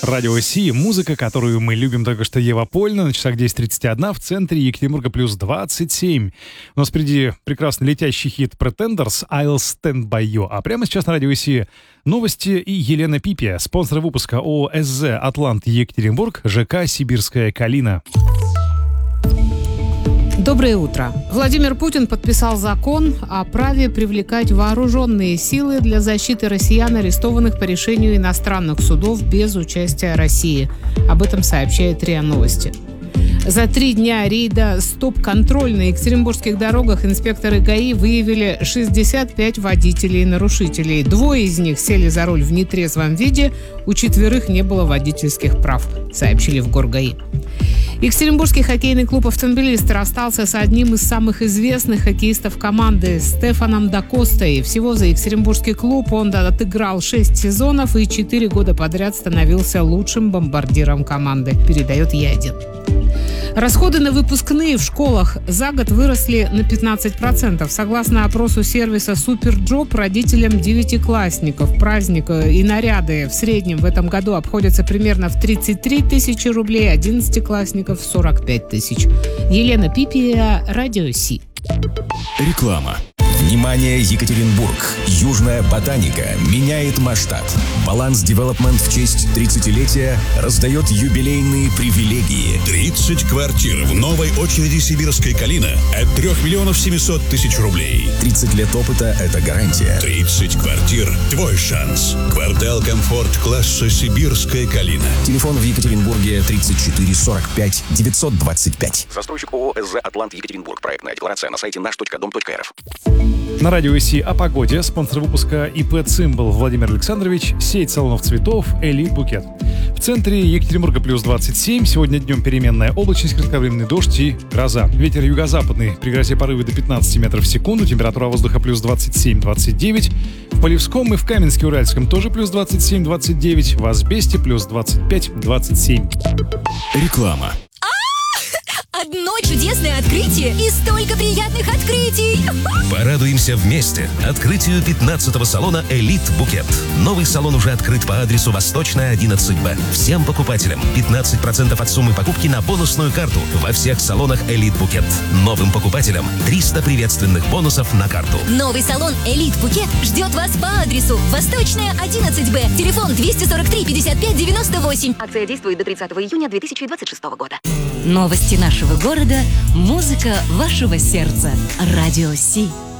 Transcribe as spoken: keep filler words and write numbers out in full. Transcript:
Радио Си, музыка, которую мы любим, только что Ева Польна. На часах десять тридцать один в центре Екатеринбурга плюс двадцать семь. У нас впереди прекрасный летящий хит Pretenders «I'll Stand By You». А прямо сейчас на Радио Си новости и Елена Пипия, спонсор выпуска ООО СЗ «Атлант Екатеринбург», ЖК «Сибирская Калина». Доброе утро. Владимир Путин подписал закон о праве привлекать вооруженные силы для защиты россиян, арестованных по решению иностранных судов без участия России. Об этом сообщает РИА Новости. За три дня рейда «Стоп-контроль» на екатеринбургских дорогах инспекторы ГАИ выявили шестьдесят пять водителей-нарушителей. Двое из них сели за руль в нетрезвом виде, у четверых не было водительских прав, сообщили в Горгаи. Екатеринбургский хоккейный клуб «Автомобилист» расстался с одним из самых известных хоккеистов команды Стефаном Дакостой. Всего за екатеринбургский клуб он отыграл шесть сезонов и четыре года подряд становился лучшим бомбардиром команды, передает Е один. Расходы на выпускные в школах за год выросли на пятнадцать процентов. Согласно опросу сервиса «Суперджоп», родителям девятиклассников праздник и наряды в среднем в этом году обходятся примерно в тридцать три тысячи рублей, одиннадцатиклассников в сорок пять тысяч. Елена Пипия, Радио Си. Реклама. Внимание, Екатеринбург! Южная ботаника меняет масштаб. Баланс Девелопмент в честь тридцатилетия раздает юбилейные привилегии. тридцать квартир в новой очереди «Сибирская Калина» от трёх миллионов семисот тысяч рублей. тридцать лет опыта – это гарантия. тридцать квартир – твой шанс. Квартал комфорт класса «Сибирская Калина». Телефон в Екатеринбурге тридцать четыре сорок пять девятьсот двадцать пять. Застройщик ООО СЗ «Атлант Екатеринбург». Проектная декларация на сайте наш точка дом точка эр эф. На Радио Си о погоде. Спонсор выпуска ИП «Цимбал» Владимир Александрович. Сеть салонов цветов «Элит Букет». В центре Екатеринбурга плюс двадцать семь. Сегодня днем переменная облачность, кратковременный дождь и гроза. Ветер юго-западный. При грозе порывы до пятнадцати метров в секунду. Температура воздуха плюс двадцать семь двадцать девять. В Полевском и в Каменске-Уральском тоже плюс двадцать семь двадцать девять. В Асбесте плюс двадцать пять двадцать семь. Реклама. Одно чудесное открытие и столько приятных открытий! Порадуемся вместе открытию пятнадцатого салона «Элит Букет». Новый салон уже открыт по адресу Восточная, одиннадцать Б. Всем покупателям пятнадцать процентов от суммы покупки на бонусную карту во всех салонах «Элит Букет». Новым покупателям триста приветственных бонусов на карту. Новый салон «Элит Букет» ждет вас по адресу Восточная, одиннадцать Б. Телефон двести сорок три пятьдесят пять девяносто восемь. Акция действует до тридцатого июня две тысячи двадцать шестого года. Новости нашего города, музыка вашего сердца. Радио Си.